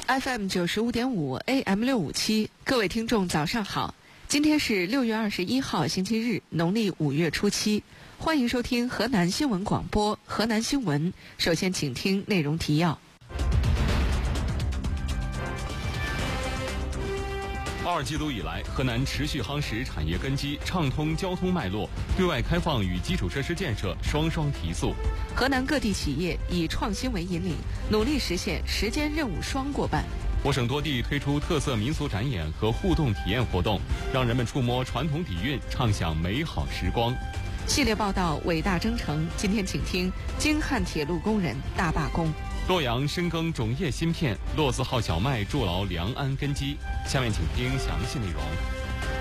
FM 95.5 AM 657，各位听众早上好，今天是6月21号星期日，农历5月初7，欢迎收听河南新闻广播河南新闻。首先请听内容提要。 2季度以来，河南持续夯实产业根基，畅通交通脉络，对外开放与基础设施建设双双提速。 河南各地企业以创新为引领，努力实现时间任务双过半。 我省多地推出特色民俗展演和互动体验活动，让人们触摸传统底蕴，畅享美好时光。 系列报道伟大征程，今天请听京汉铁路工人大罢工。 洛阳深耕种业芯片，骆字号小麦筑牢良安根基。下面请听详细内容。